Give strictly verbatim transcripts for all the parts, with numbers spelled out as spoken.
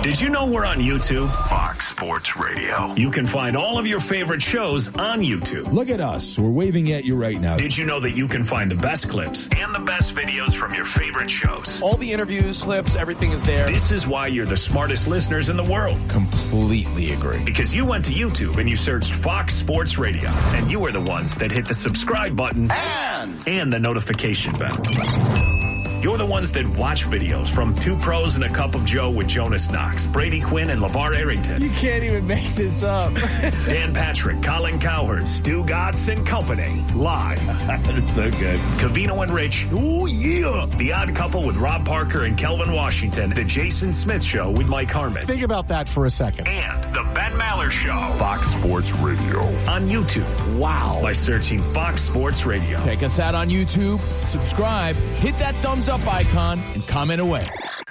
Did you know we're on YouTube? Fox Sports Radio. You can find all of your favorite shows on YouTube. Look at us. We're waving at you right now. Did you know that you can find the best clips and the best videos from your favorite shows? All the interviews, clips, everything is there. This is why you're the smartest listeners in the world. Completely agree. Because you went to YouTube and you searched Fox Sports Radio. And you are the ones that hit the subscribe button And, and the notification bell. You're the ones that watch videos from Two Pros and a Cup of Joe with Jonas Knox, Brady Quinn, and LeVar Arrington. You can't even make this up. Dan Patrick, Colin Cowherd, Stu Gatz and Company. Live. That's so good. Covino and Rich. Ooh, yeah. The Odd Couple with Rob Parker and Kelvin Washington. The Jason Smith Show with Mike Harmon. Think about that for a second. And The Ben Maller Show. Fox Sports Radio. On YouTube. Wow. By searching Fox Sports Radio. Check us out on YouTube. Subscribe. Hit that thumbs up icon and comment away.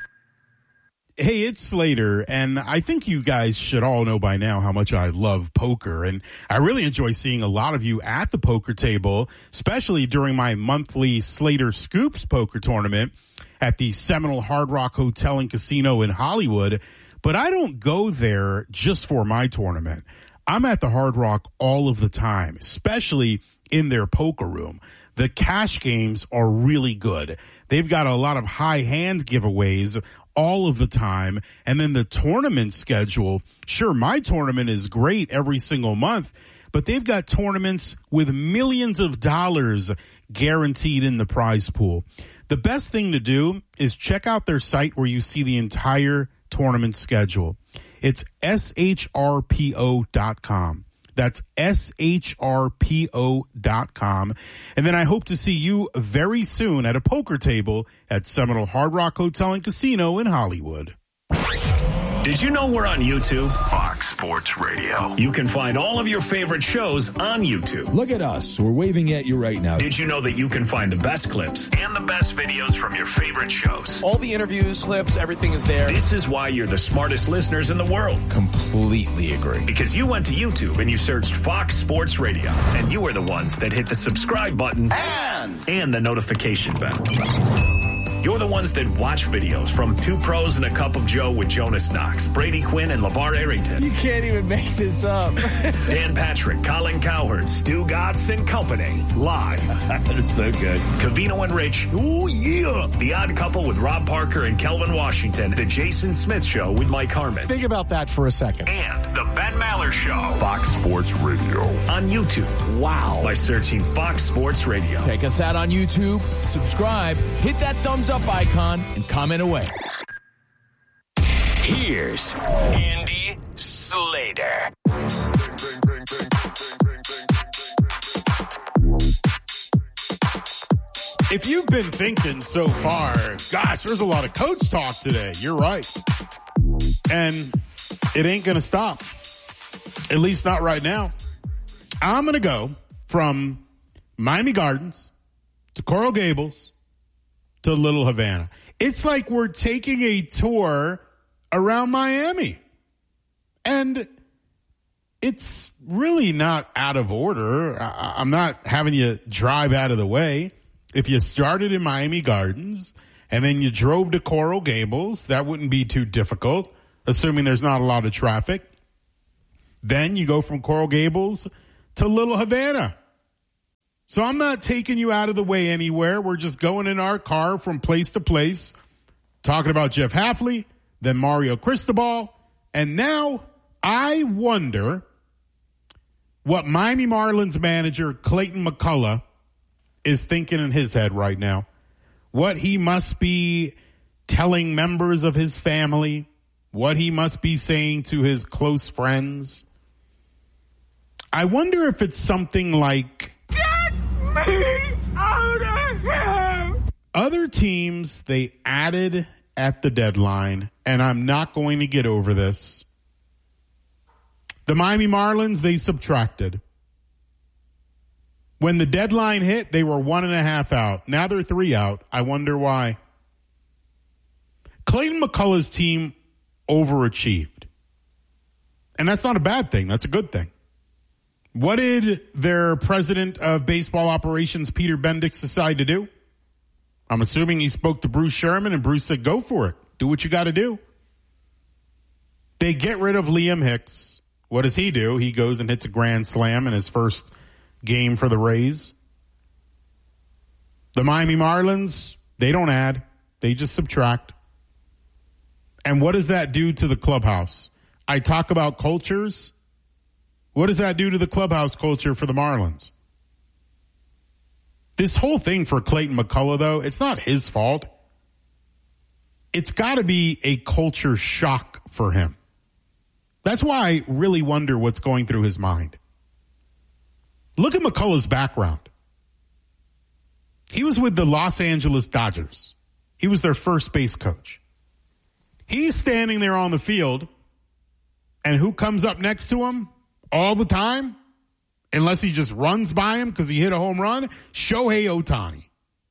Hey, it's Slater, and I think you guys should all know by now how much I love poker, and I really enjoy seeing a lot of you at the poker table, especially during my monthly Slater Scoops poker tournament at the Seminole Hard Rock Hotel and Casino in Hollywood. But I don't go there just for my tournament. I'm at the Hard Rock all of the time, especially in their poker room. The cash games are really good. They've got a lot of high hand giveaways all of the time. And then the tournament schedule. Sure, my tournament is great every single month, but they've got tournaments with millions of dollars guaranteed in the prize pool. The best thing to do is check out their site where you see the entire tournament schedule. It's S H R P O dot com. That's S H R P O dot com. And then I hope to see you very soon at a poker table at Seminole Hard Rock Hotel and Casino in Hollywood. Did you know we're on YouTube? Fox Sports Radio. You can find all of your favorite shows on YouTube. Look at us. We're waving at you right now. Did you know that you can find the best clips and the best videos from your favorite shows? All the interviews, clips, everything is there. This is why you're the smartest listeners in the world. Completely agree. Because you went to YouTube and you searched Fox Sports Radio. And you are the ones that hit the subscribe button And, and the notification bell. You're the ones that watch videos from Two Pros and a Cup of Joe with Jonas Knox, Brady Quinn, and LeVar Arrington. You can't even make this up. Dan Patrick, Colin Cowherd, Stu Gatz and Company. Live. That's so good. Covino and Rich. Ooh, yeah. The Odd Couple with Rob Parker and Kelvin Washington. The Jason Smith Show with Mike Harmon. Think about that for a second. And The Ben Maller Show. Fox Sports Radio. On YouTube. Wow. By searching Fox Sports Radio. Check us out on YouTube. Subscribe. Hit that thumbs up icon and comment away. Here's Andy Slater. If you've been thinking so far, gosh, there's a lot of coach talk today. You're right. And it ain't going to stop. At least not right now. I'm going to go from Miami Gardens to Coral Gables to Little Havana. It's like we're taking a tour around Miami. And it's really not out of order. I- I'm not having you drive out of the way. If you started in Miami Gardens and then you drove to Coral Gables, that wouldn't be too difficult, assuming there's not a lot of traffic. Then you go from Coral Gables to Little Havana. So I'm not taking you out of the way anywhere. We're just going in our car from place to place, talking about Jeff Hafley, then Mario Cristobal. And now I wonder what Miami Marlins manager Clayton McCullough is thinking in his head right now. What he must be telling members of his family, what he must be saying to his close friends. I wonder if it's something like, "Get me out of here!" Other teams, they added at the deadline, and I'm not going to get over this. The Miami Marlins, they subtracted. When the deadline hit, they were one and a half out. Now they're three out. I wonder why. Clayton McCullough's team overachieved. And that's not a bad thing. That's a good thing. What did their president of baseball operations, Peter Bendix, decide to do? I'm assuming he spoke to Bruce Sherman and Bruce said, go for it. Do what you got to do. They get rid of Liam Hicks. What does he do? He goes and hits a grand slam in his first game for the Rays. The Miami Marlins, they don't add. They just subtract. And what does that do to the clubhouse? I talk about cultures. What does that do to the clubhouse culture for the Marlins? This whole thing for Clayton McCullough, though, it's not his fault. It's got to be a culture shock for him. That's why I really wonder what's going through his mind. Look at McCullough's background. He was with the Los Angeles Dodgers. He was their first base coach. He's standing there on the field, and who comes up next to him all the time? Unless he just runs by him because he hit a home run, Shohei Ohtani.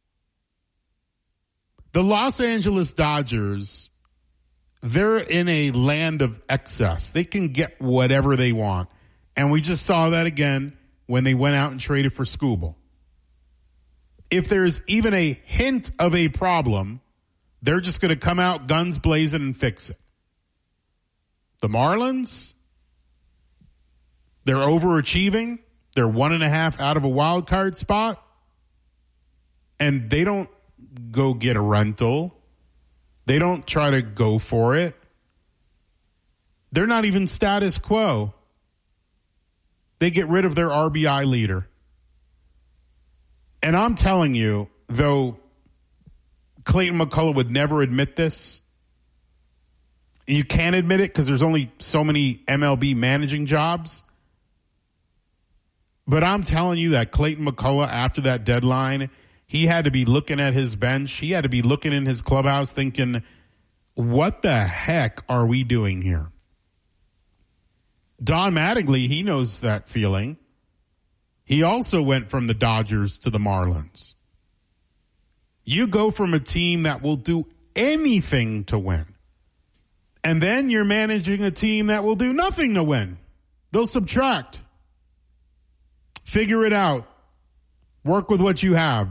The Los Angeles Dodgers, they're in a land of excess. They can get whatever they want. And we just saw that again when they went out and traded for Skubal. If there's even a hint of a problem, they're just going to come out guns blazing and fix it. The Marlins, they're overachieving. They're one and a half out of a wild card spot. And they don't go get a rental. They don't try to go for it. They're not even status quo. They get rid of their R B I leader. And I'm telling you, though Clayton McCullough would never admit this, you can't admit it because there's only so many M L B managing jobs. But I'm telling you that Clayton McCullough, after that deadline, he had to be looking at his bench. He had to be looking in his clubhouse thinking, what the heck are we doing here? Don Mattingly, he knows that feeling. He also went from the Dodgers to the Marlins. You go from a team that will do anything to win, and then you're managing a team that will do nothing to win. They'll subtract. Figure it out. Work with what you have.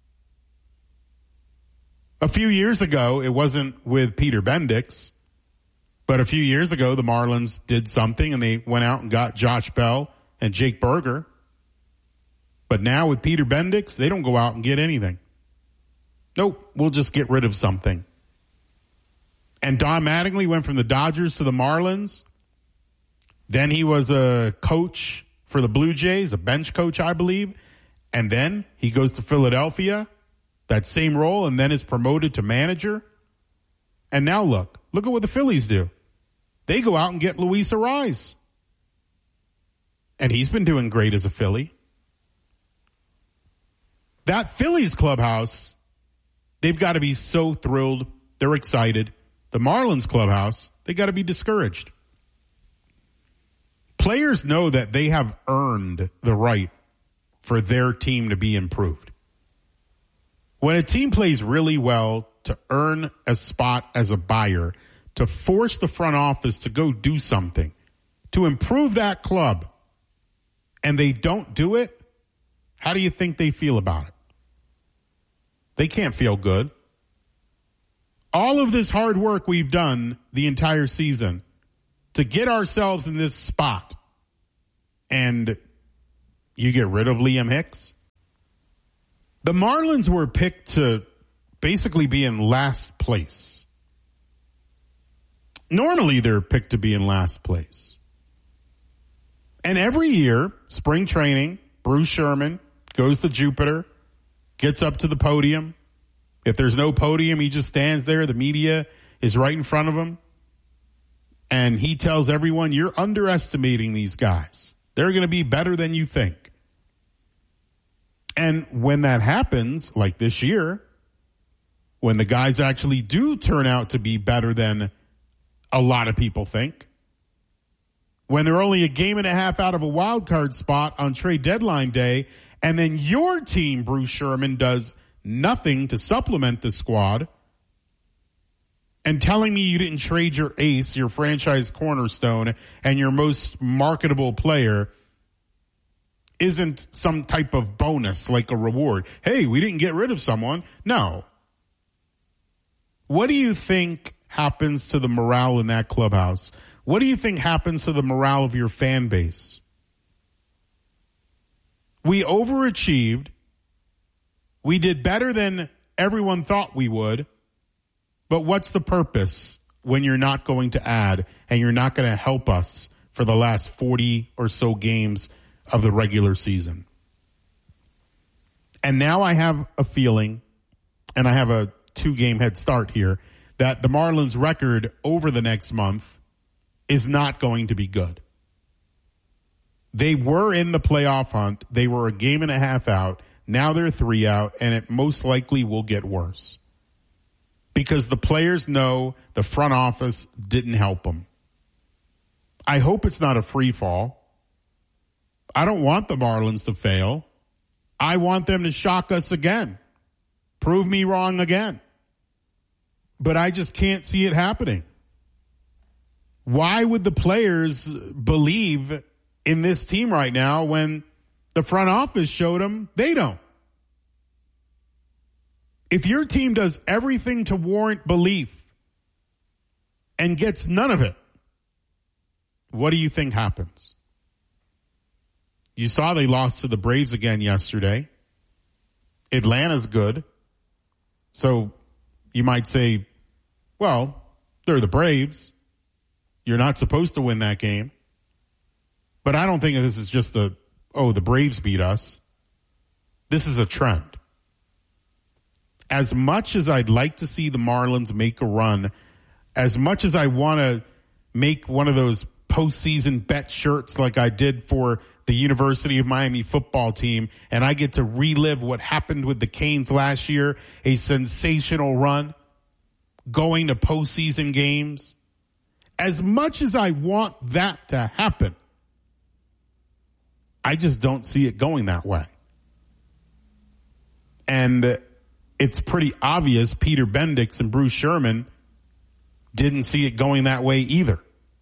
A few years ago, it wasn't with Peter Bendix, but a few years ago, the Marlins did something and they went out and got Josh Bell and Jake Berger. But now with Peter Bendix, they don't go out and get anything. Nope, we'll just get rid of something. And Don Mattingly went from the Dodgers to the Marlins. Then he was a coach for the Blue Jays, a bench coach, I believe. And then he goes to Philadelphia, that same role, and then is promoted to manager. And now look, look at what the Phillies do. They go out and get Luis Arraez. And he's been doing great as a Philly. That Phillies clubhouse, they've got to be so thrilled. They're excited. The Marlins clubhouse, they got to be discouraged. Players know that they have earned the right for their team to be improved. When a team plays really well to earn a spot as a buyer, to force the front office to go do something, to improve that club, and they don't do it, how do you think they feel about it? They can't feel good. All of this hard work we've done the entire season to get ourselves in this spot, and you get rid of Liam Hicks? The Marlins were picked to basically be in last place. Normally they're picked to be in last place. And every year, spring training, Bruce Sherman goes to Jupiter, gets up to the podium. If there's no podium, he just stands there. The media is right in front of him. And he tells everyone, you're underestimating these guys. They're going to be better than you think. And when that happens, like this year, when the guys actually do turn out to be better than a lot of people think, when they're only a game and a half out of a wild card spot on trade deadline day, and then your team, Bruce Sherman, does nothing to supplement the squad, and telling me you didn't trade your ace, your franchise cornerstone, and your most marketable player isn't some type of bonus, like a reward. Hey, we didn't get rid of someone. No. What do you think happens to the morale in that clubhouse what do you think happens to the morale of your fan base? We overachieved. We did better than everyone thought we would. But what's the purpose when you're not going to add and you're not going to help us for the last forty or so games of the regular season? And now I have a feeling, and I have a two-game head start here, that the Marlins' record over the next month is not going to be good. They were in the playoff hunt. They were a game and a half out. Now they're three out, and it most likely will get worse. Because the players know the front office didn't help them. I hope it's not a free fall. I don't want the Marlins to fail. I want them to shock us again. Prove me wrong again. But I just can't see it happening. Why would the players believe in this team right now when the front office showed them they don't? If your team does everything to warrant belief and gets none of it, what do you think happens? You saw they lost to the Braves again yesterday. Atlanta's good. So you might say, well, they're the Braves. You're not supposed to win that game. But I don't think this is just a, oh, the Braves beat us. This is a trend. As much as I'd like to see the Marlins make a run, as much as I want to make one of those postseason bet shirts like I did for the University of Miami football team, and I get to relive what happened with the Canes last year, a sensational run, going to postseason games. As much as I want that to happen, I just don't see it going that way. And it's pretty obvious Peter Bendix and Bruce Sherman didn't see it going that way either.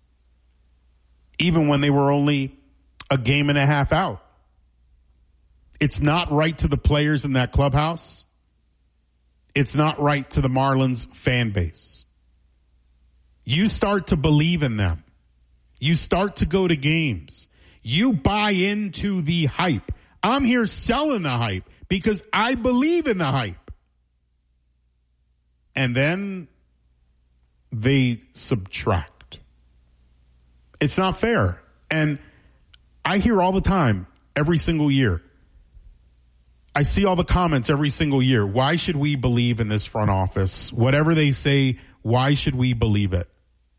Even when they were only a game and a half out. It's not right to the players in that clubhouse. It's not right to the Marlins fan base. You start to believe in them. You start to go to games. You buy into the hype. I'm here selling the hype because I believe in the hype. And then they subtract. It's not fair. And I hear all the time, every single year. I see all the comments every single year. Why should we believe in this front office? Whatever they say, why should we believe it?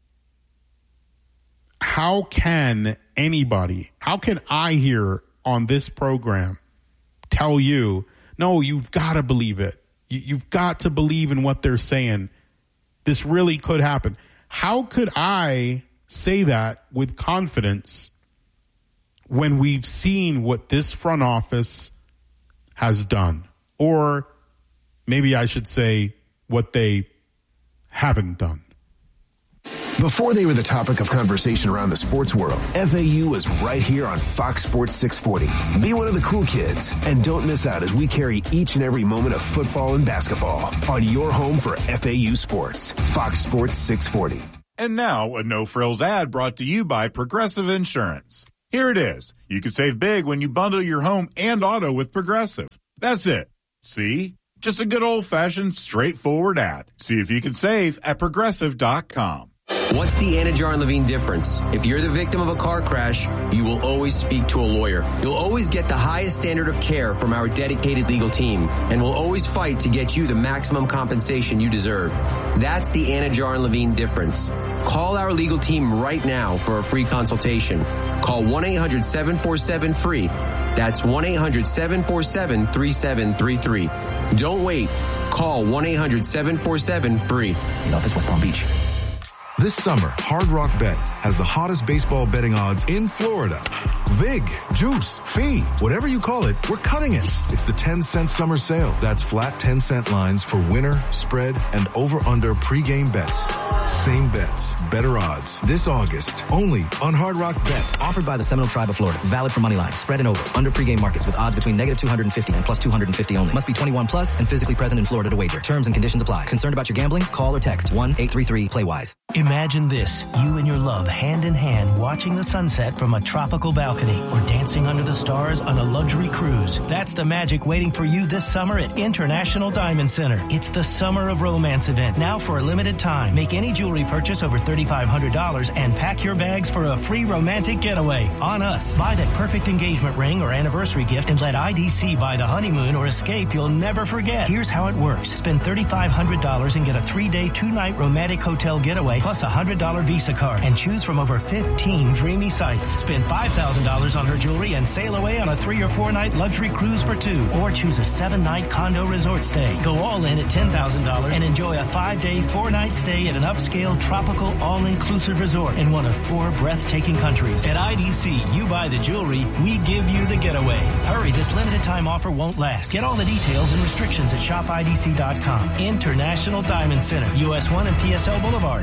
How can anybody, how can I here on this program tell you, no, you've got to believe it. You, you've got to believe in what they're saying. This really could happen. How could I say that with confidence when we've seen what this front office has done? Or maybe I should say what they haven't done. Before they were the topic of conversation around the sports world, F A U was right here on Fox Sports six forty. Be one of the cool kids, and don't miss out as we carry each and every moment of football and basketball on your home for F A U Sports, Fox Sports six forty. And now, a no-frills ad brought to you by Progressive Insurance. Here it is. You can save big when you bundle your home and auto with Progressive. That's it. See? Just a good old-fashioned, straightforward ad. See if you can save at Progressive dot com. What's the Anajar and Levine difference? If you're the victim of a car crash, you will always speak to a lawyer. You'll always get the highest standard of care from our dedicated legal team, and we'll always fight to get you the maximum compensation you deserve. That's the Anajar and Levine difference. Call our legal team right now for a free consultation. Call one eight hundred seven four seven free. That's one eight hundred seven four seven three seven three three. Don't wait. Call one eight hundred seven four seven free. In office, West Palm Beach. This summer, Hard Rock Bet has the hottest baseball betting odds in Florida. Vig, juice, fee, whatever you call it, we're cutting it. It's the ten cent summer sale. That's flat ten cent lines for winner, spread, and over-under pregame bets. Same bets, better odds. This August, only on Hard Rock Bet. Offered by the Seminole Tribe of Florida. Valid for money line, spread and over, under pregame markets with odds between negative two hundred fifty and plus two hundred fifty only. Must be twenty-one plus and physically present in Florida to wager. Terms and conditions apply. Concerned about your gambling? Call or text one eight three three play wise. In Imagine this, you and your love hand in hand watching the sunset from a tropical balcony or dancing under the stars on a luxury cruise. That's the magic waiting for you this summer at International Diamond Center. It's the Summer of Romance event, now for a limited time. Make any jewelry purchase over three thousand five hundred dollars and pack your bags for a free romantic getaway on us. Buy that perfect engagement ring or anniversary gift and let I D C buy the honeymoon or escape you'll never forget. Here's how it works. Spend three thousand five hundred dollars and get a three-day, two-night romantic hotel getaway plus a one hundred dollars Visa card and choose from over fifteen dreamy sites. Spend five thousand dollars on her jewelry and sail away on a three or four night luxury cruise for two, or choose a seven night condo resort stay. Go all in at ten thousand dollars and enjoy a five day, four night stay at an upscale, tropical, all-inclusive resort in one of four breathtaking countries. At I D C, you buy the jewelry, we give you the getaway. Hurry, this limited time offer won't last. Get all the details and restrictions at shop I D C dot com. International Diamond Center, U S one and P S L Boulevard.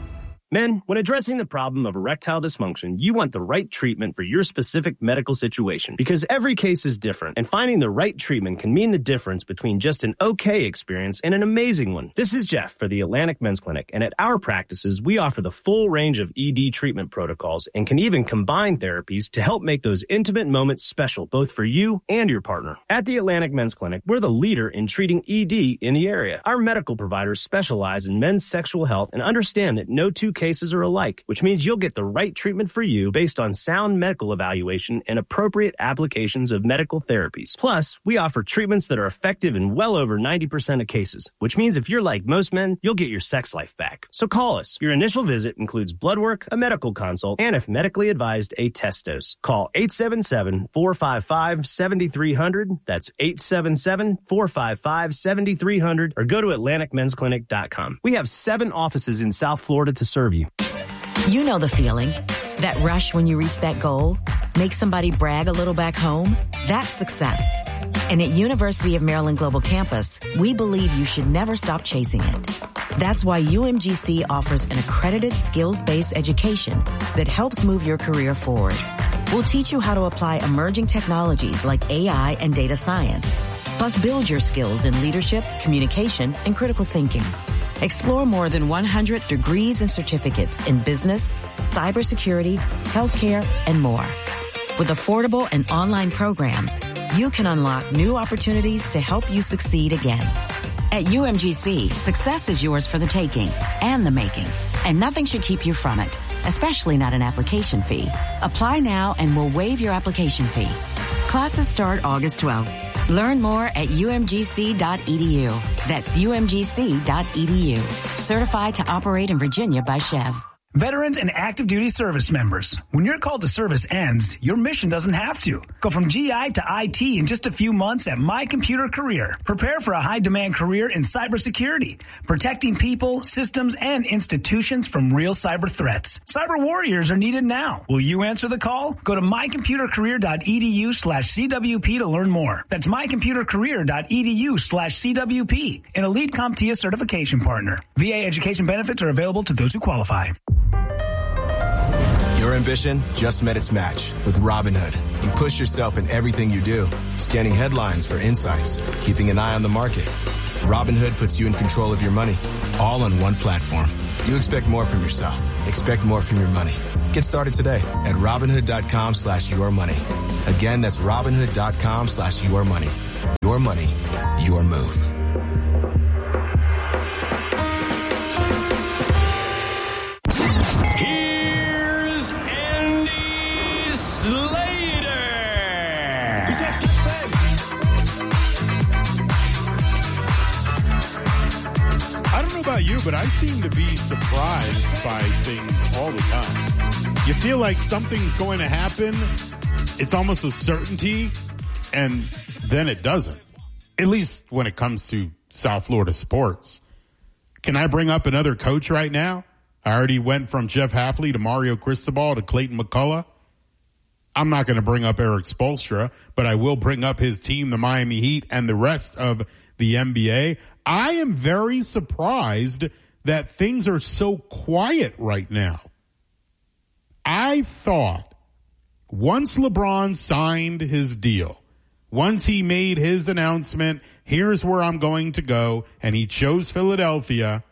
Men, when addressing the problem of erectile dysfunction, you want the right treatment for your specific medical situation because every case is different, and finding the right treatment can mean the difference between just an okay experience and an amazing one. This is Jeff for the Atlantic Men's Clinic, and at our practices, we offer the full range of E D treatment protocols and can even combine therapies to help make those intimate moments special, both for you and your partner. At the Atlantic Men's Clinic, we're the leader in treating E D in the area. Our medical providers specialize in men's sexual health and understand that no two cases are alike, which means you'll get the right treatment for you based on sound medical evaluation and appropriate applications of medical therapies. Plus, we offer treatments that are effective in well over ninety percent of cases, which means if you're like most men, you'll get your sex life back. So call us. Your initial visit includes blood work, a medical consult, and if medically advised, a test dose. Call eight seven seven, four five five, seven three zero zero. That's eight seven seven, four five five, seven three zero zero, or go to atlantic men's clinic dot com. We have seven offices in South Florida to serve you. You know the feeling. That rush when you reach that goal. Make somebody brag a little back home. That's success. And at University of Maryland Global Campus, we believe you should never stop chasing it. That's why U M G C offers an accredited skills-based education that helps move your career forward. We'll teach you how to apply emerging technologies like A I and data science. Plus, build your skills in leadership, communication, and critical thinking. Explore more than one hundred degrees and certificates in business, cybersecurity, healthcare, and more. With affordable and online programs, you can unlock new opportunities to help you succeed again. At U M G C, success is yours for the taking and the making, and nothing should keep you from it, especially not an application fee. Apply now and we'll waive your application fee. Classes start August twelfth. Learn more at U M G C dot E D U. That's U M G C dot E D U. Certified to operate in Virginia by Chev. Veterans and active duty service members, when your call to service ends, your mission doesn't have to. Go from G I to I T in just a few months at My Computer Career. Prepare for a high-demand career in cybersecurity, protecting people, systems, and institutions from real cyber threats. Cyber warriors are needed now. Will you answer the call? Go to my computer career dot E D U slash C W P to learn more. That's my computer career dot E D U slash C W P, an elite CompTIA certification partner. V A education benefits are available to those who qualify. Your ambition just met its match with Robinhood. You push yourself in everything you do, scanning headlines for insights, keeping an eye on the market. Robinhood puts you in control of your money, all on one platform. You expect more from yourself. Expect more from your money. Get started today at Robinhood.com slash your money. Again, that's Robinhood.com slash your money. Your money, your move. You, but I seem to be surprised by things all the time. You feel like something's going to happen. It's almost a certainty, and then it doesn't. At least when it comes to South Florida sports. Can I bring up another coach right now? I already went from Jeff Hafley to Mario Cristobal to Clayton McCullough. I'm not going to bring up Eric Spoelstra, but I will bring up his team, the Miami Heat, and the rest of the N B A. I am very surprised that things are so quiet right now. I thought once LeBron signed his deal, once he made his announcement, here's where I'm going to go, and he chose Philadelphia,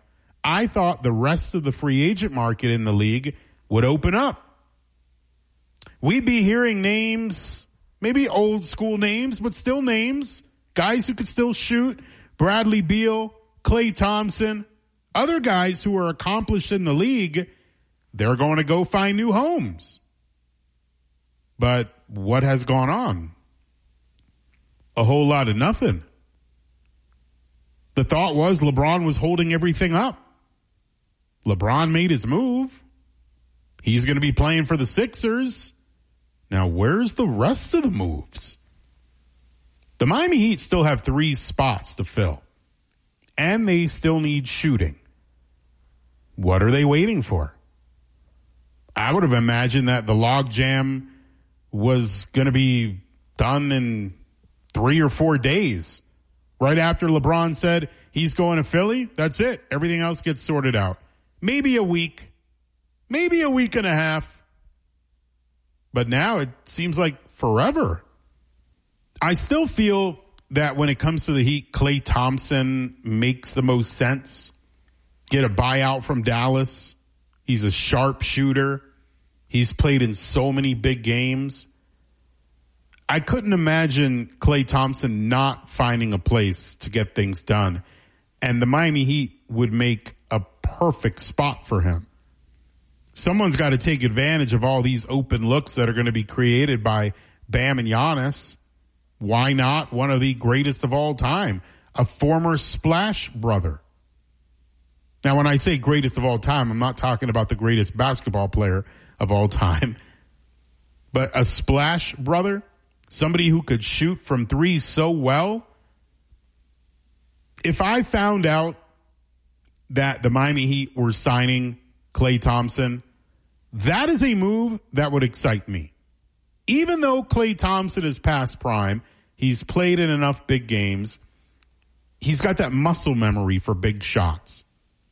I thought the rest of the free agent market in the league would open up. We'd be hearing names, maybe old school names, but still names, guys who could still shoot, Bradley Beal, Klay Thompson, other guys who are accomplished in the league. They're going to go find new homes. But what has gone on? A whole lot of nothing. The thought was LeBron was holding everything up. LeBron made his move. He's going to be playing for the Sixers. Now, where's the rest of the moves? The Miami Heat still have three spots to fill, and they still need shooting. What are they waiting for? I would have imagined that the logjam was going to be done in three or four days. Right after LeBron said he's going to Philly, that's it. Everything else gets sorted out. Maybe a week, maybe a week and a half. But now it seems like forever. I still feel that when it comes to the Heat, Klay Thompson makes the most sense. Get a buyout from Dallas. He's a sharp shooter. He's played in so many big games. I couldn't imagine Klay Thompson not finding a place to get things done. And the Miami Heat would make a perfect spot for him. Someone's got to take advantage of all these open looks that are going to be created by Bam and Giannis. Why not one of the greatest of all time, a former Splash brother? Now, when I say greatest of all time, I'm not talking about the greatest basketball player of all time, but a Splash brother, somebody who could shoot from three so well. If I found out that the Miami Heat were signing Klay Thompson, that is a move that would excite me. Even though Klay Thompson is past prime, he's played in enough big games. He's got that muscle memory for big shots.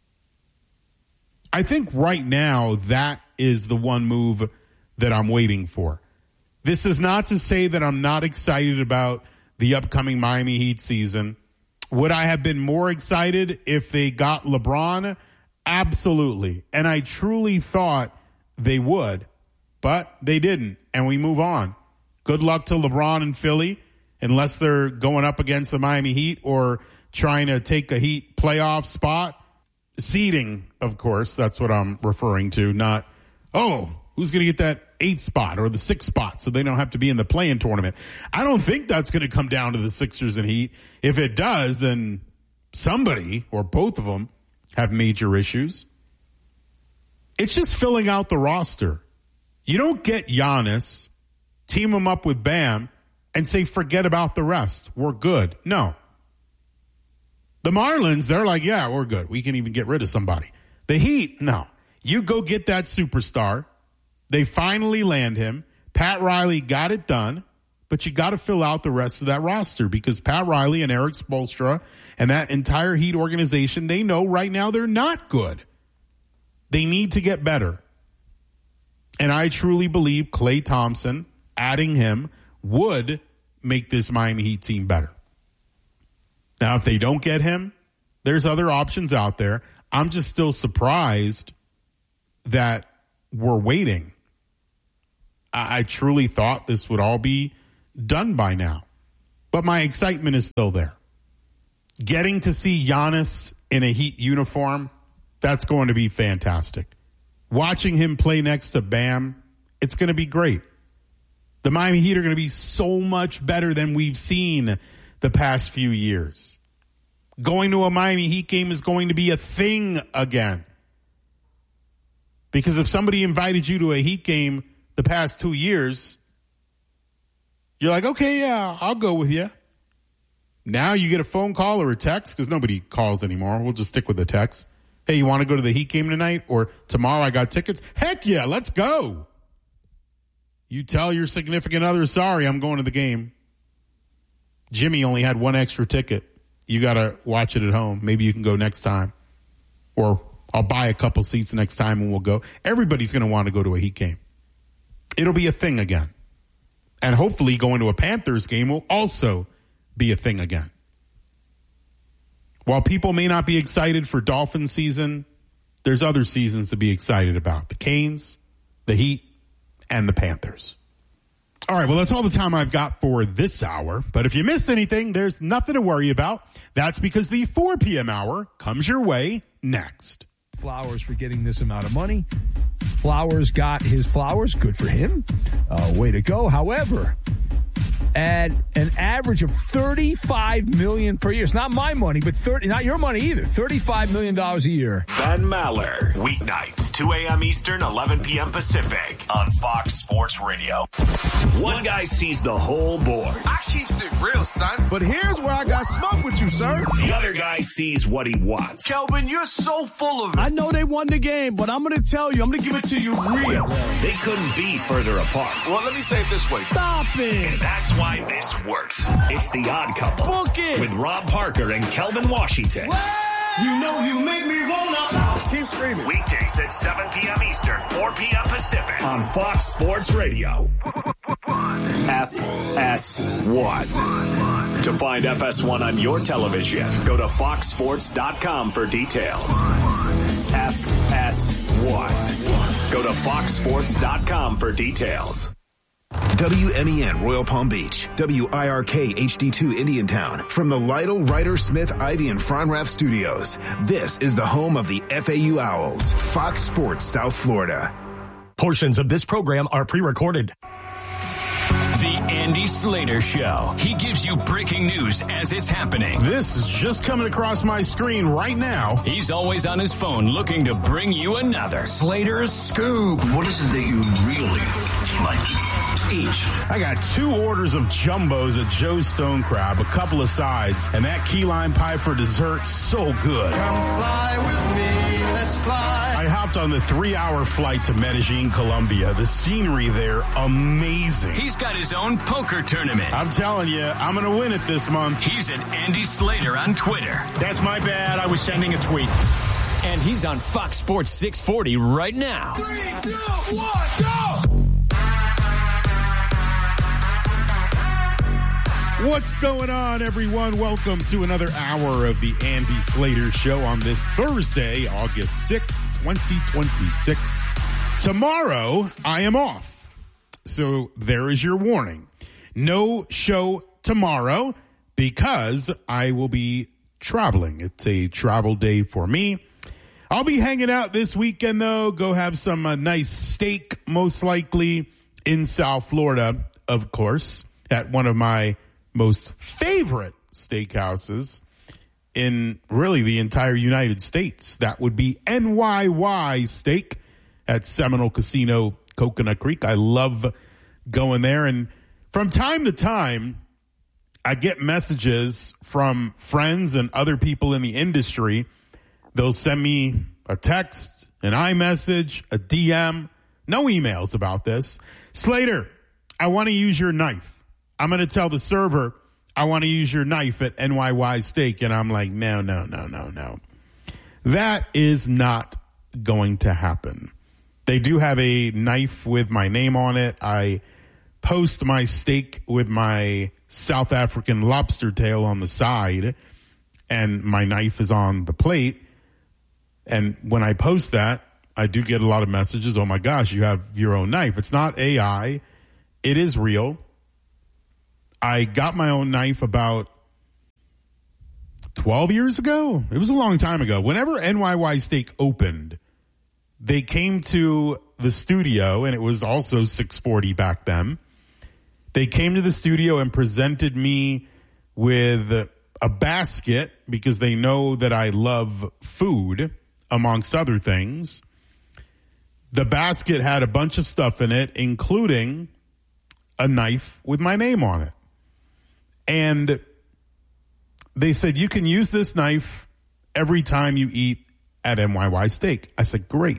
I think right now that is the one move that I'm waiting for. This is not to say that I'm not excited about the upcoming Miami Heat season. Would I have been more excited if they got LeBron? Absolutely. And I truly thought they would, but they didn't. And we move on. Good luck to LeBron and Philly, unless they're going up against the Miami Heat or trying to take a Heat playoff spot. Seeding, of course, that's what I'm referring to, not, oh, who's going to get that eighth spot or the sixth spot so they don't have to be in the play-in tournament. I don't think that's going to come down to the Sixers and Heat. If it does, then somebody or both of them have major issues. It's just filling out the roster. You don't get Giannis, team him up with Bam, and say, forget about the rest. We're good. No. The Marlins, they're like, yeah, we're good. We can even get rid of somebody. The Heat, no. You go get that superstar. They finally land him. Pat Riley got it done, but you got to fill out the rest of that roster because Pat Riley and Eric Spoelstra and that entire Heat organization, they know right now they're not good. They need to get better. And I truly believe Klay Thompson, adding him, would make this Miami Heat team better. Now, if they don't get him, there's other options out there. I'm just still surprised that we're waiting. I, I truly thought this would all be done by now. But my excitement is still there. Getting to see Giannis in a Heat uniform, that's going to be fantastic. Watching him play next to Bam, it's going to be great. The Miami Heat are going to be so much better than we've seen the past few years. Going to a Miami Heat game is going to be a thing again. Because if somebody invited you to a Heat game the past two years, you're like, okay, yeah, I'll go with you. Now you get a phone call or a text, because nobody calls anymore. We'll just stick with the text. Hey, you want to go to the Heat game tonight? Or tomorrow I got tickets? Heck yeah, let's go. You tell your significant other, sorry, I'm going to the game. Jimmy only had one extra ticket. You got to watch it at home. Maybe you can go next time. Or I'll buy a couple seats next time and we'll go. Everybody's going to want to go to a Heat game. It'll be a thing again. And hopefully going to a Panthers game will also be a thing again. While people may not be excited for Dolphin season, there's other seasons to be excited about. The Canes, the Heat, and the Panthers. All right, well, that's all the time I've got for this hour. But if you missed anything, there's nothing to worry about. That's because the four p.m. hour comes your way next. Flowers for getting this amount of money. Flowers got his flowers. Good for him. Uh, way to go. However, at an average of thirty-five million dollars per year. It's not my money, but thirty, not your money either. thirty-five million dollars a year. Ben Maller, weeknights, two a.m. Eastern, eleven p.m. Pacific on Fox Sports Radio. One guy sees the whole board. I keeps it real, son. But here's where I got smoke with you, sir. The other guy sees what he wants. Kelvin, you're so full of it. I know they won the game, but I'm going to tell you, I'm going to give it to you real. They couldn't be further apart. Well, let me say it this way. Stop it. And that's why this works. It's The Odd Couple. Book it. With Rob Parker and Kelvin Washington. You know you make me wanna. Keep screaming. Weekdays at seven p.m. Eastern, four p.m. Pacific on Fox Sports Radio. F S one. To find F S one on your television, go to fox sports dot com for details. F S one. Go to fox sports dot com for details. W M E N Royal Palm Beach, W I R K H D two Indiantown, from the Lytle, Ryder, Smith, Ivy, and Fronrath studios. This is the home of the F A U Owls, Fox Sports South Florida. Portions of this program are pre-recorded. The Andy Slater Show. He gives you breaking news as it's happening. This is just coming across my screen right now. He's always on his phone looking to bring you another Slater's Scoop. What is it that you really like to eat? I got two orders of jumbos at Joe's Stone Crab, a couple of sides, and that key lime pie for dessert, so good. Come fly with me, let's fly. I hopped on the three-hour flight to Medellin, Colombia. The scenery there, amazing. He's got his own poker tournament. I'm telling you, I'm going to win it this month. He's at Andy Slater on Twitter. That's my bad. I was sending a tweet. And he's on Fox Sports six forty right now. Three, two, one, go! What's going on, everyone? Welcome to another hour of the Andy Slater Show on this Thursday, August sixth, twenty twenty-six. Tomorrow, I am off. So there is your warning. No show tomorrow because I will be traveling. It's a travel day for me. I'll be hanging out this weekend, though. Go have some uh, nice steak, most likely, in South Florida, of course, at one of my most favorite steakhouses in really the entire United States. That would be N Y Y Steak at Seminole Casino, Coconut Creek. I love going there. And from time to time, I get messages from friends and other people in the industry. They'll send me a text, an iMessage, a D M, no emails about this. Slater, I want to use your knife. I'm going to tell the server, I want to use your knife at N Y Y Steak. And I'm like, no, no, no, no, no. That is not going to happen. They do have a knife with my name on it. I post my steak with my South African lobster tail on the side, and my knife is on the plate. And when I post that, I do get a lot of messages. Oh my gosh, you have your own knife. It's not A I. It is real. I got my own knife about twelve years ago. It was a long time ago. Whenever N Y Y Steak opened, they came to the studio, and it was also six forty back then. They came to the studio and presented me with a basket because they know that I love food, amongst other things. The basket had a bunch of stuff in it, including a knife with my name on it. And they said, you can use this knife every time you eat at N Y Y Steak. I said, great.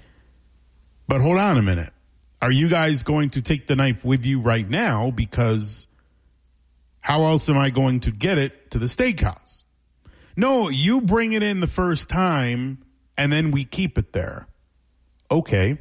But hold on a minute. Are you guys going to take the knife with you right now? Because how else am I going to get it to the steakhouse? No, you bring it in the first time and then we keep it there. Okay.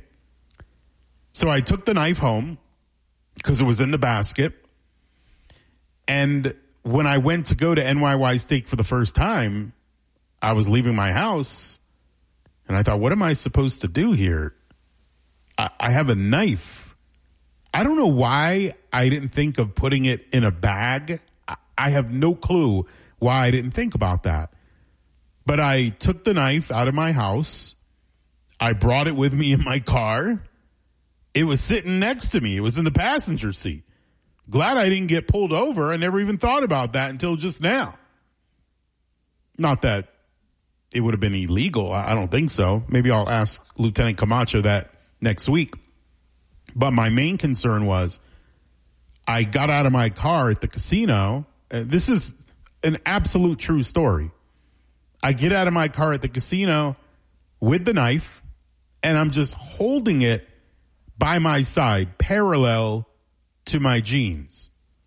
So I took the knife home because it was in the basket. And when I went to go to N Y Y Steak for the first time, I was leaving my house, and I thought, what am I supposed to do here? I, I have a knife. I don't know why I didn't think of putting it in a bag. I, I have no clue why I didn't think about that. But I took the knife out of my house. I brought it with me in my car. It was sitting next to me. It was in the passenger seat. Glad I didn't get pulled over. I never even thought about that until just now. Not that it would have been illegal. I don't think so. Maybe I'll ask Lieutenant Camacho that next week. But my main concern was I got out of my car at the casino. Uh, this is an absolute true story. I get out of my car at the casino with the knife, and I'm just holding it by my side, parallel to my jeans.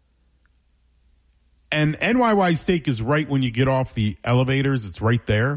And N Y Y Steak is right when you get off the elevators. It's right there.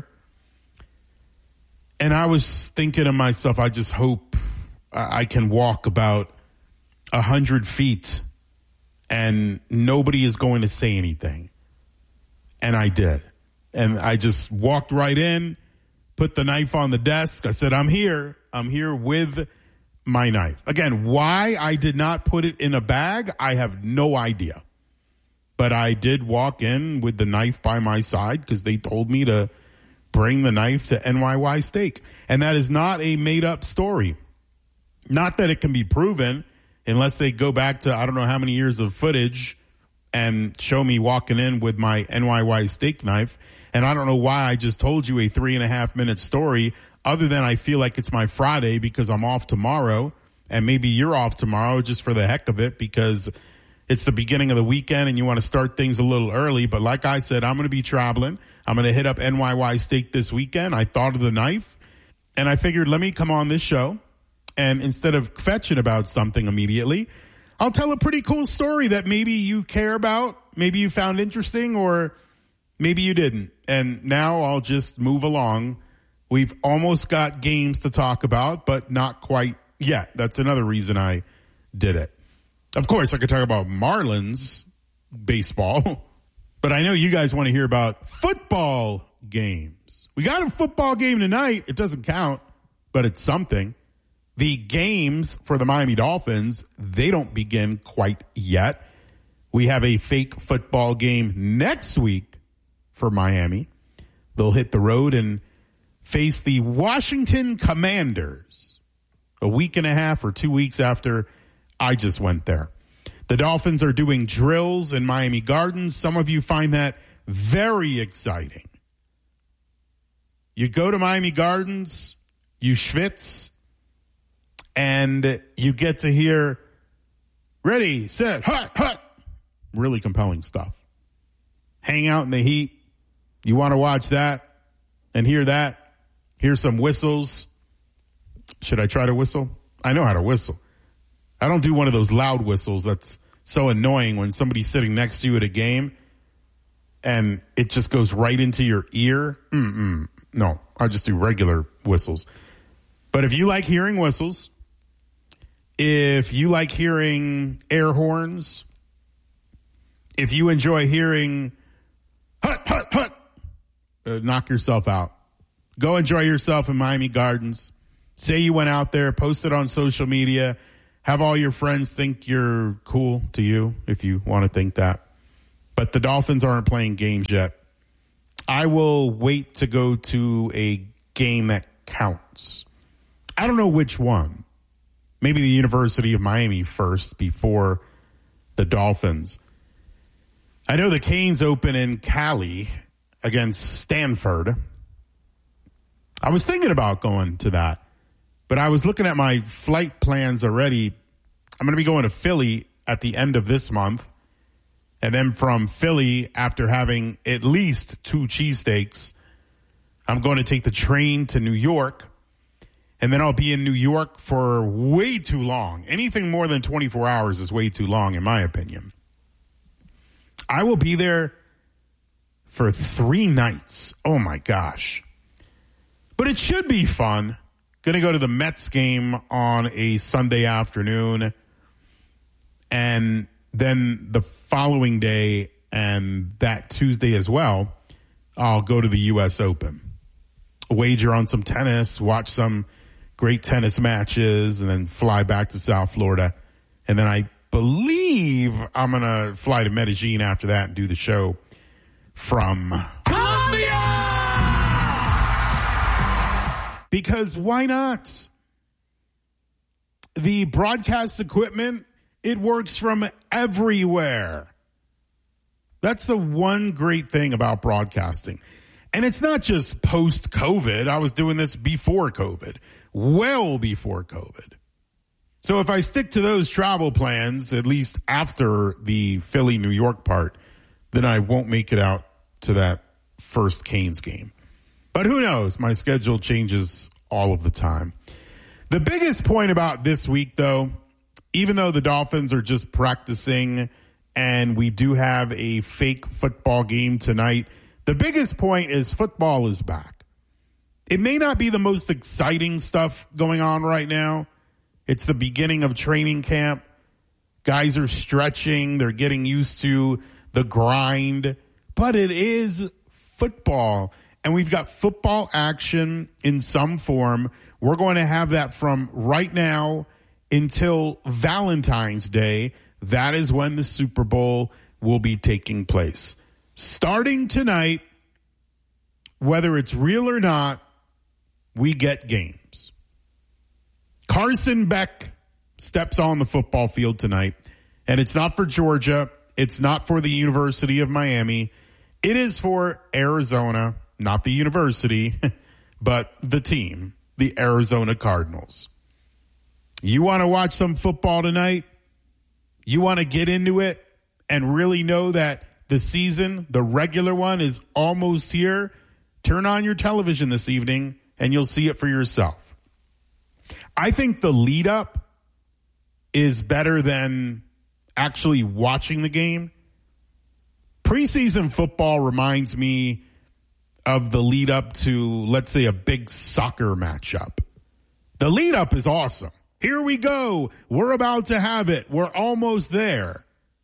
And I was thinking to myself, I just hope I can walk about a hundred feet and nobody is going to say anything. And I did. And I just walked right in, put the knife on the desk. I said, I'm here. I'm here with my knife. Again, why I did not put it in a bag, I have no idea. But I did walk in with the knife by my side because they told me to bring the knife to N Y Y Steak. And that is not a made-up story. Not that it can be proven unless they go back to I don't know how many years of footage and show me walking in with my N Y Y Steak knife. And I don't know why I just told you a three and a half minute story other than I feel like it's my Friday because I'm off tomorrow and maybe you're off tomorrow just for the heck of it because it's the beginning of the weekend and you want to start things a little early. But like I said, I'm going to be traveling. I'm going to hit up N Y Y Steak this weekend. I thought of the knife and I figured let me come on this show and instead of fetching about something immediately, I'll tell a pretty cool story that maybe you care about, maybe you found interesting, or maybe you didn't. And now I'll just move along. We've almost got games to talk about, but not quite yet. That's another reason I did it. Of course, I could talk about Marlins baseball, but I know you guys want to hear about football games. We got a football game tonight. It doesn't count, but it's something. The games for the Miami Dolphins, they don't begin quite yet. We have a fake football game next week for Miami. They'll hit the road and face the Washington Commanders a week and a half or two weeks after I just went there. The Dolphins are doing drills in Miami Gardens. Some of you find that very exciting. You go to Miami Gardens, you schwitz, and you get to hear, ready, set, hut, hut. Really compelling stuff. Hang out in the heat. You want to watch that and hear that. Hear some whistles. Should I try to whistle? I know how to whistle. I don't do one of those loud whistles that's so annoying when somebody's sitting next to you at a game and it just goes right into your ear. Mm-mm. No, I just do regular whistles. But if you like hearing whistles, if you like hearing air horns, if you enjoy hearing hut, hut, hut, uh, knock yourself out. Go enjoy yourself in Miami Gardens. Say you went out there, post it on social media. Have all your friends think you're cool to you if you want to think that. But the Dolphins aren't playing games yet. I will wait to go to a game that counts. I don't know which one. Maybe the University of Miami first before the Dolphins. I know the Canes open in Cali against Stanford. I was thinking about going to that, but I was looking at my flight plans already. I'm going to be going to Philly at the end of this month. And then from Philly, after having at least two cheesesteaks, I'm going to take the train to New York. And then I'll be in New York for way too long. Anything more than twenty-four hours is way too long, in my opinion. I will be there for three nights. Oh, my gosh. But it should be fun. Going to go to the Mets game on a Sunday afternoon. And then the following day and that Tuesday as well, I'll go to the U S Open, wager on some tennis, watch some great tennis matches, and then fly back to South Florida. And then I believe I'm going to fly to Medellin after that and do the show from Colombia! Because why not? The broadcast equipment, it works from everywhere. That's the one great thing about broadcasting. And it's not just post-COVID. I was doing this before COVID, well before COVID. So if I stick to those travel plans, at least after the Philly, New York part, then I won't make it out to that first Canes game. But who knows? My schedule changes all of the time. The biggest point about this week, though, even though the Dolphins are just practicing and we do have a fake football game tonight, the biggest point is football is back. It may not be the most exciting stuff going on right now. It's the beginning of training camp. Guys are stretching. They're getting used to the grind. But it is football. And we've got football action in some form. We're going to have that from right now until Valentine's Day. That is when the Super Bowl will be taking place. Starting tonight, whether it's real or not, we get games. Carson Beck steps on the football field tonight, and it's not for Georgia. It's not for the University of Miami. It is for Arizona, not the university, but the team, the Arizona Cardinals. You want to watch some football tonight? You want to get into it and really know that the season, the regular one, is almost here? Turn on your television this evening and you'll see it for yourself. I think the lead up is better than actually watching the game. Preseason football reminds me of the lead up to, let's say, a big soccer matchup. The lead up is awesome. Here we go. We're about to have it. We're almost there.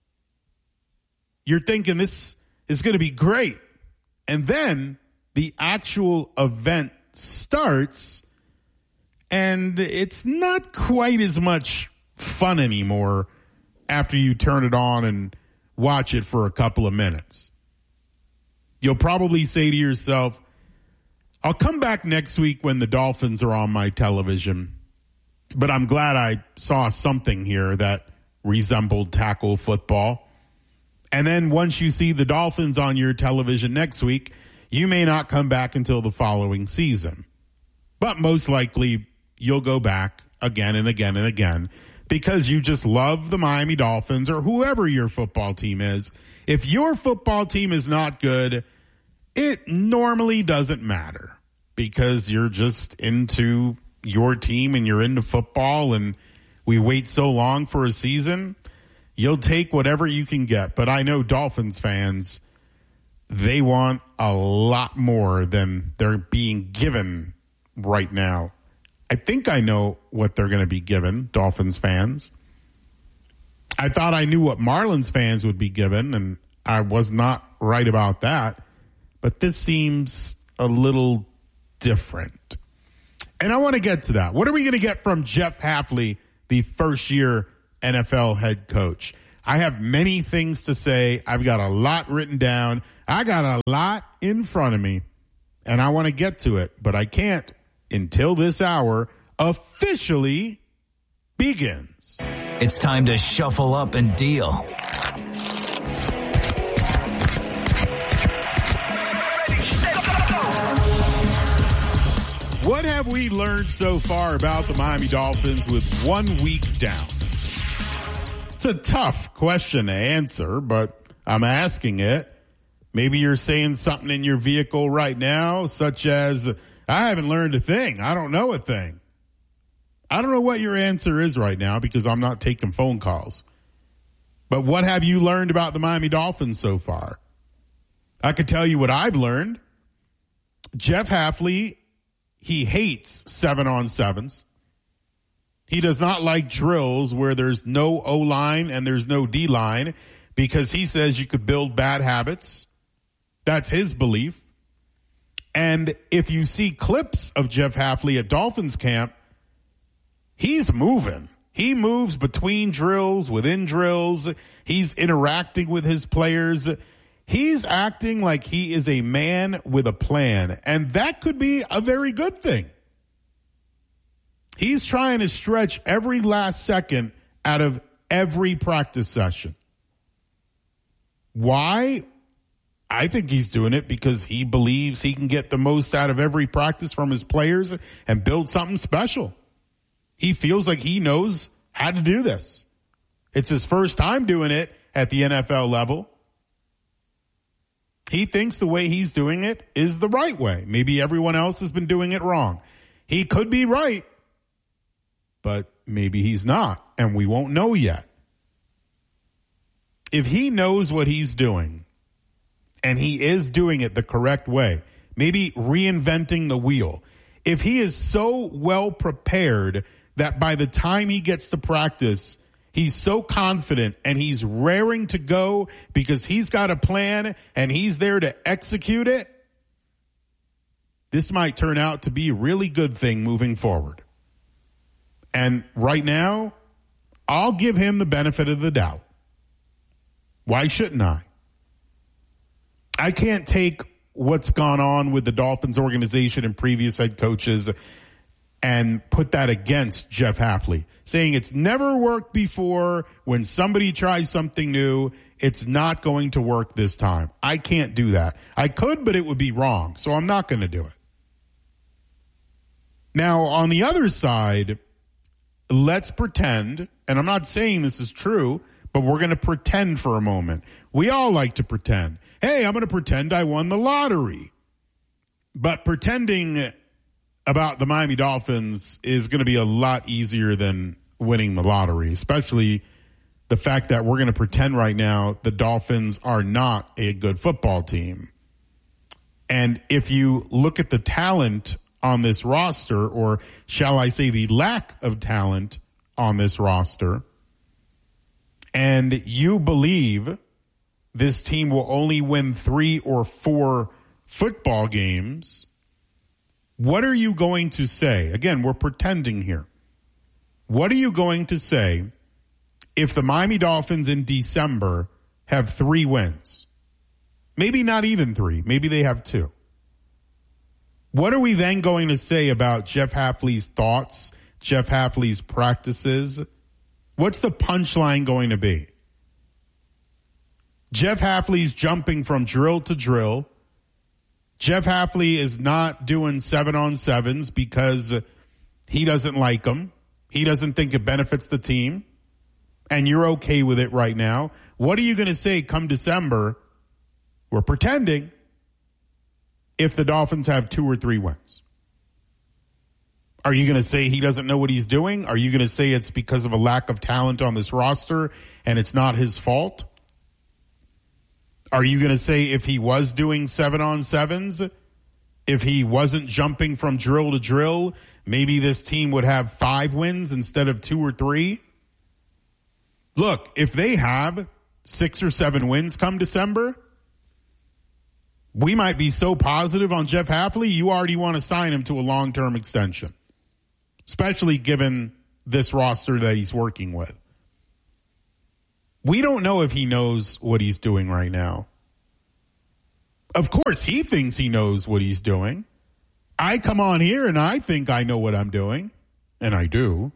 You're thinking this is going to be great. And then the actual event starts, and it's not quite as much fun anymore after you turn it on and watch it for a couple of minutes. You'll probably say to yourself, I'll come back next week when the Dolphins are on my television, but I'm glad I saw something here that resembled tackle football. And then once you see the Dolphins on your television next week, you may not come back until the following season. But most likely, you'll go back again and again and again because you just love the Miami Dolphins or whoever your football team is. If your football team is not good, it normally doesn't matter because you're just into your team and you're into football, and we wait so long for a season. You'll take whatever you can get. But I know Dolphins fans, they want a lot more than they're being given right now. I think I know what they're going to be given, Dolphins fans. I thought I knew what Marlins fans would be given, and I was not right about that. But this seems a little different. And I want to get to that. What are we going to get from Jeff Hafley, the first-year N F L head coach? I have many things to say. I've got a lot written down. I got a lot in front of me, and I want to get to it, but I can't until this hour officially begins. It's time to shuffle up and deal. What have we learned so far about the Miami Dolphins with one week down? It's a tough question to answer, but I'm asking it. Maybe you're saying something in your vehicle right now, such as, I haven't learned a thing. I don't know a thing. I don't know what your answer is right now because I'm not taking phone calls. But what have you learned about the Miami Dolphins so far? I could tell you what I've learned. Jeff Hafley, he hates seven on sevens. He does not like drills where there's no O-line and there's no D-line because he says you could build bad habits. That's his belief. And if you see clips of Jeff Hafley at Dolphins camp, he's moving. He moves between drills, within drills. He's interacting with his players. He's acting like he is a man with a plan, and that could be a very good thing. He's trying to stretch every last second out of every practice session. Why? I think he's doing it because he believes he can get the most out of every practice from his players and build something special. He feels like he knows how to do this. It's his first time doing it at the N F L level. He thinks the way he's doing it is the right way. Maybe everyone else has been doing it wrong. He could be right, but maybe he's not, and we won't know yet. If he knows what he's doing, and he is doing it the correct way, maybe reinventing the wheel, if he is so well prepared that by the time he gets to practice, he's so confident and he's raring to go because he's got a plan and he's there to execute it, this might turn out to be a really good thing moving forward. And right now, I'll give him the benefit of the doubt. Why shouldn't I? I can't take what's gone on with the Dolphins organization and previous head coaches and put that against Jeff Hafley, saying it's never worked before. When somebody tries something new, it's not going to work this time. I can't do that. I could, but it would be wrong, so I'm not going to do it. Now, on the other side, let's pretend, and I'm not saying this is true, but we're going to pretend for a moment. We all like to pretend. Hey, I'm going to pretend I won the lottery. But pretending about the Miami Dolphins is going to be a lot easier than winning the lottery, especially the fact that we're going to pretend right now the Dolphins are not a good football team. And if you look at the talent on this roster, or shall I say the lack of talent on this roster, and you believe this team will only win three or four football games, what are you going to say? Again, we're pretending here. What are you going to say if the Miami Dolphins in December have three wins? Maybe not even three. Maybe they have two. What are we then going to say about Jeff Hafley's thoughts, Jeff Hafley's practices? What's the punchline going to be? Jeff Hafley's jumping from drill to drill. Jeff Hafley is not doing seven on sevens because he doesn't like them. He doesn't think it benefits the team. And you're okay with it right now. What are you going to say come December? We're pretending if the Dolphins have two or three wins. Are you going to say he doesn't know what he's doing? Are you going to say it's because of a lack of talent on this roster and it's not his fault? Are you going to say if he was doing seven on sevens, if he wasn't jumping from drill to drill, maybe this team would have five wins instead of two or three? Look, if they have six or seven wins come December, we might be so positive on Jeff Hafley, you already want to sign him to a long-term extension, especially given this roster that he's working with. We don't know if he knows what he's doing right now. Of course, he thinks he knows what he's doing. I come on here and I think I know what I'm doing, and I do.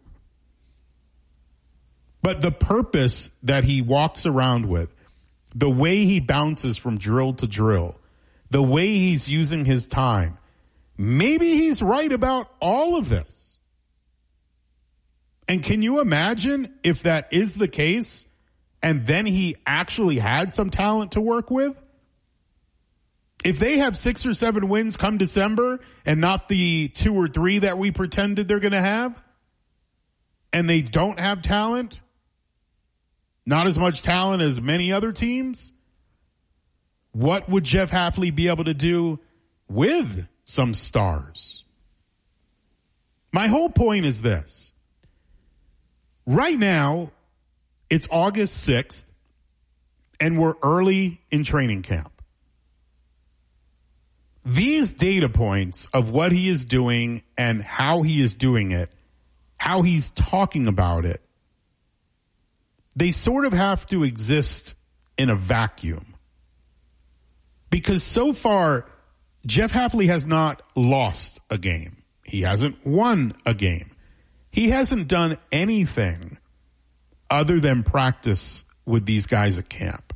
But the purpose that he walks around with, the way he bounces from drill to drill, the way he's using his time, maybe he's right about all of this. And can you imagine if that is the case and then he actually had some talent to work with? If they have six or seven wins come December and not the two or three that we pretended they're going to have, and they don't have talent, not as much talent as many other teams, what would Jeff Hafley be able to do with some stars? My whole point is this. Right now, it's August sixth, and we're early in training camp. these data points of what he is doing and how he is doing it, how he's talking about it, they sort of have to exist in a vacuum. Because so far, Jeff Hafley has not lost a game. He hasn't won a game. He hasn't done anything other than practice with these guys at camp.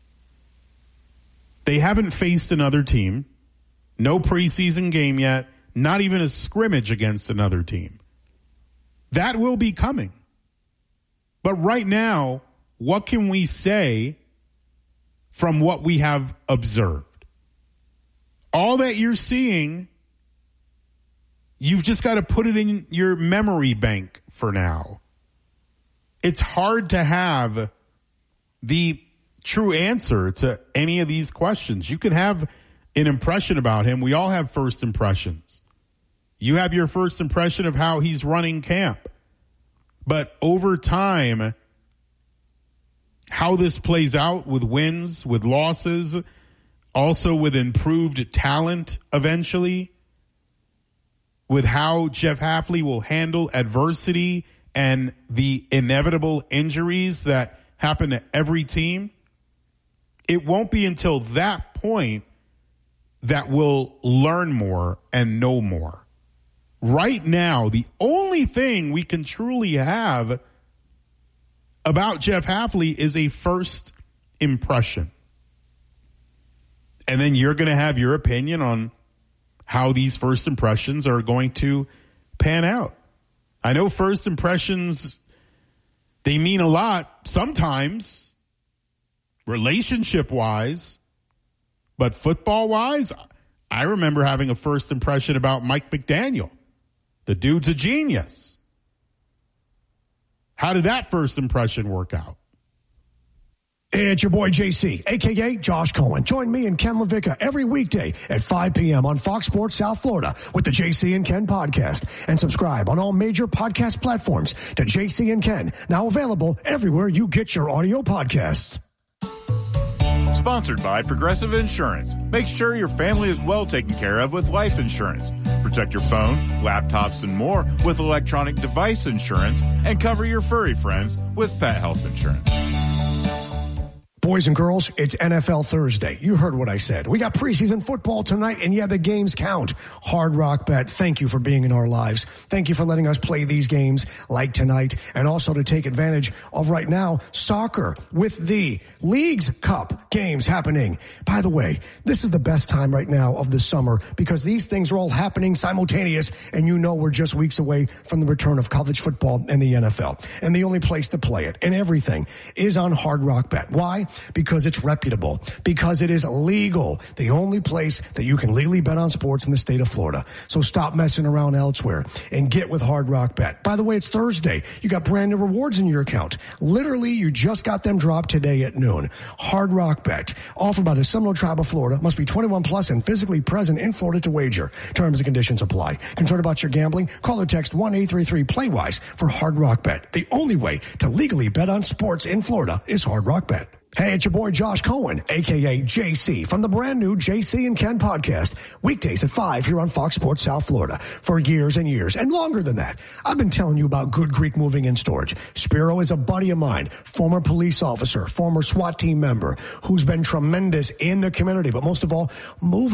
They haven't faced another team. No preseason game yet. Not even a scrimmage against another team. That will be coming. But right now, what can we say from what we have observed? All that you're seeing, you've just got to put it in your memory bank for now. It's hard to have the true answer to any of these questions. You can have an impression about him. We all have first impressions. You have your first impression of how he's running camp. But over time, how this plays out with wins, with losses, also with improved talent eventually, with how Jeff Hafley will handle adversity and the inevitable injuries that happen to every team, it won't be until that point that we'll learn more and know more. Right now, the only thing we can truly have about Jeff Hafley is a first impression. And then you're going to have your opinion on how these first impressions are going to pan out. I know first impressions, they mean a lot sometimes, relationship-wise, but football-wise, I remember having a first impression about Mike McDaniel. The dude's a genius. How did that first impression work out? It's your boy J C, a k a. Josh Cohen. Join me and Ken LaVicka every weekday at five p.m. on Fox Sports South Florida with the J C and Ken podcast. And subscribe on all major podcast platforms to J C and Ken, now available everywhere you get your audio podcasts. Sponsored by Progressive Insurance. Make sure your family is well taken care of with life insurance. Protect your phone, laptops, and more with electronic device insurance, and cover your furry friends with pet health insurance. Boys and girls, it's N F L Thursday. You heard what I said. We got preseason football tonight, and yeah, the games count. Hard Rock Bet, thank you for being in our lives. Thank you for letting us play these games like tonight, and also to take advantage of right now soccer with the Leagues Cup games happening. By the way, this is the best time right now of the summer because these things are all happening simultaneous, and you know we're just weeks away from the return of college football and the N F L. And the only place to play it and everything is on Hard Rock Bet. Why? Because it's reputable, because it is legal, the only place that you can legally bet on sports in the state of Florida. So stop messing around elsewhere and get with Hard Rock Bet. By the way, it's Thursday. You got brand new rewards in your account. Literally, you just got them dropped today at noon. Hard Rock Bet, offered by the Seminole Tribe of Florida, must be twenty-one plus and physically present in Florida to wager. Terms and conditions apply. Concerned about your gambling? Call or text one eight three three play wise for Hard Rock Bet. The only way to legally bet on sports in Florida is Hard Rock Bet. Hey, it's your boy Josh Cohen, a k a. J C, from the brand new J C and Ken podcast, weekdays at five here on Fox Sports South Florida. For years and years, and longer than that, I've been telling you about Good Greek Moving and Storage. Spiro is a buddy of mine, former police officer, former SWAT team member, who's been tremendous in the community, but most of all, moving